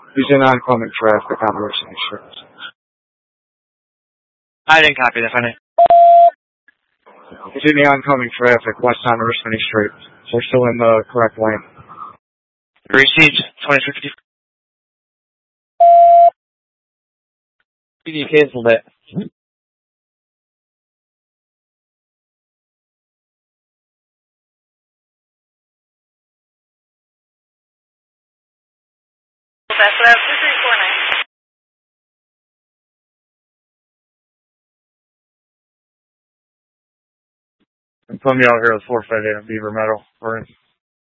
Using oncoming traffic on Richmond Street. I didn't copy that, funny. Using the oncoming traffic west on Richmond Street. So we're still in the correct lane. Received 2350. You canceled it. That's what I was 2349. I'm putting me out here with 458 Beaver Meadow.